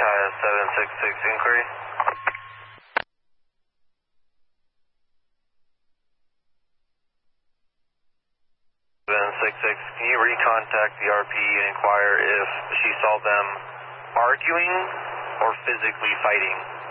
Kaya 766 inquiry. 766, can you recontact the RP and inquire if she saw them arguing or physically fighting?